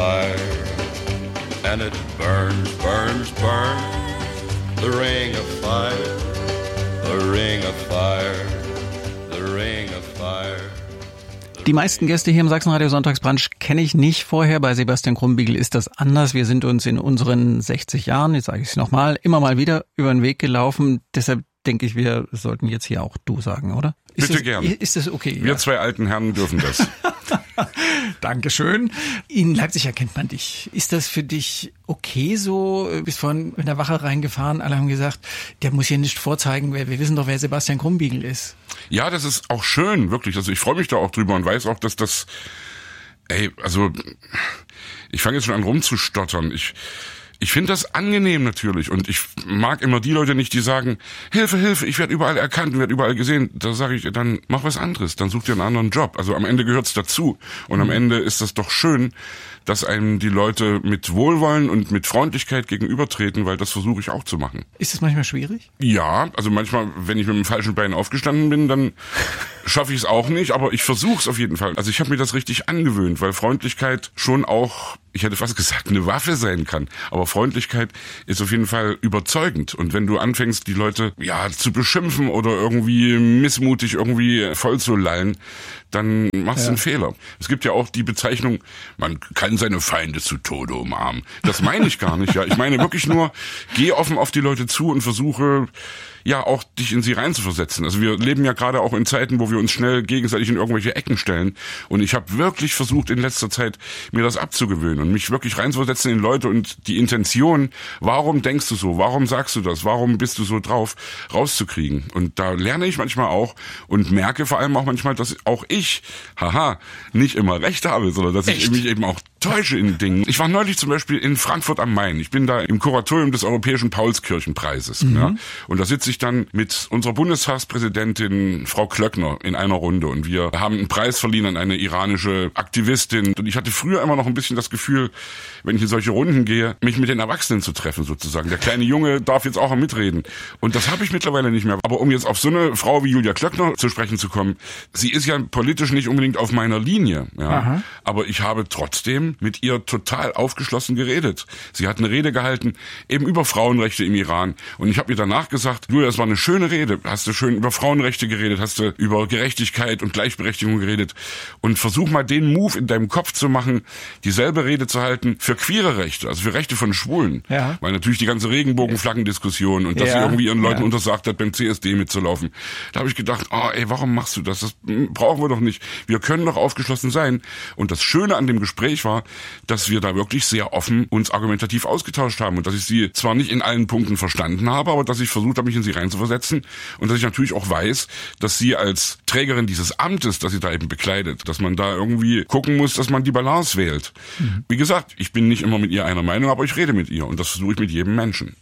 fire, and it burns, burns, burns. The ring of fire, the ring of fire, the ring of fire. Die meisten Gäste hier im Sachsenradio Sonntagsbrunch kenne ich nicht vorher. Bei Sebastian Krumbiegel ist das anders. Wir sind uns in unseren 60 Jahren, jetzt sage ich es nochmal, immer mal wieder über den Weg gelaufen. Deshalb denke ich, wir sollten jetzt hier auch du sagen, oder? Bitte gern. Ist das okay? Wir zwei alten Herren dürfen das. Dankeschön. In Leipzig erkennt man dich. Ist das für dich okay so? Du bist vorhin in der Wache reingefahren, alle haben gesagt, der muss hier nicht vorzeigen, wir wissen doch, wer Sebastian Krumbiegel ist. Ja, das ist auch schön, wirklich. Also ich freue mich da auch drüber und weiß auch, dass das, ich fange jetzt schon an rumzustottern. Ich finde das angenehm natürlich und ich mag immer die Leute nicht, die sagen, Hilfe, Hilfe, ich werde überall erkannt, werde überall gesehen. Da sage ich, dann mach was anderes, dann such dir einen anderen Job. Also am Ende gehört's dazu und am Ende ist das doch schön, dass einem die Leute mit Wohlwollen und mit Freundlichkeit gegenübertreten, weil das versuche ich auch zu machen. Ist das manchmal schwierig? Ja, also manchmal, wenn ich mit dem falschen Bein aufgestanden bin, dann schaffe ich es auch nicht, aber ich versuche es auf jeden Fall. Also ich habe mir das richtig angewöhnt, weil Freundlichkeit schon auch, ich hätte fast gesagt, eine Waffe sein kann. Aber Freundlichkeit ist auf jeden Fall überzeugend. Und wenn du anfängst, die Leute zu beschimpfen oder irgendwie missmutig irgendwie voll zu lallen, dann machst du einen Fehler. Es gibt ja auch die Bezeichnung, man kann seine Feinde zu Tode umarmen. Das meine ich gar nicht. Ja, ich meine wirklich nur, geh offen auf die Leute zu und versuche auch dich in sie reinzuversetzen. Also wir leben ja gerade auch in Zeiten, wo wir uns schnell gegenseitig in irgendwelche Ecken stellen. Und ich habe wirklich versucht in letzter Zeit, mir das abzugewöhnen und mich wirklich reinzuversetzen in Leute und die Intention, warum denkst du so, warum sagst du das, warum bist du so drauf, rauszukriegen. Und da lerne ich manchmal auch und merke vor allem auch manchmal, dass auch ich, nicht immer recht habe, sondern dass ich mich eben auch täusche in Dingen. Ich war neulich zum Beispiel in Frankfurt am Main. Ich bin da im Kuratorium des Europäischen Paulskirchenpreises. Ja? Und da sitze ich dann mit unserer Bundestagspräsidentin Frau Klöckner in einer Runde und wir haben einen Preis verliehen an eine iranische Aktivistin. Und ich hatte früher immer noch ein bisschen das Gefühl, wenn ich in solche Runden gehe, mich mit den Erwachsenen zu treffen sozusagen. Der kleine Junge darf jetzt auch mitreden. Und das habe ich mittlerweile nicht mehr. Aber um jetzt auf so eine Frau wie Julia Klöckner zu sprechen zu kommen, sie ist ja politisch nicht unbedingt auf meiner Linie. Ja? Aber ich habe trotzdem mit ihr total aufgeschlossen geredet. Sie hat eine Rede gehalten, eben über Frauenrechte im Iran. Und ich habe ihr danach gesagt, Julia, das war eine schöne Rede. Hast du schön über Frauenrechte geredet, hast du über Gerechtigkeit und Gleichberechtigung geredet. Und versuch mal den Move in deinem Kopf zu machen, dieselbe Rede zu halten für queere Rechte, also für Rechte von Schwulen. Ja. Weil natürlich die ganze Regenbogenflaggendiskussion und dass sie irgendwie ihren Leuten untersagt hat, beim CSD mitzulaufen. Da habe ich gedacht, warum machst du das? Das brauchen wir doch nicht. Wir können doch aufgeschlossen sein. Und das Schöne an dem Gespräch war, dass wir da wirklich sehr offen uns argumentativ ausgetauscht haben und dass ich sie zwar nicht in allen Punkten verstanden habe, aber dass ich versucht habe, mich in sie reinzuversetzen und dass ich natürlich auch weiß, dass sie als Trägerin dieses Amtes, das sie da eben bekleidet, dass man da irgendwie gucken muss, dass man die Balance wählt. Wie gesagt, ich bin nicht immer mit ihr einer Meinung, aber ich rede mit ihr und das versuche ich mit jedem Menschen.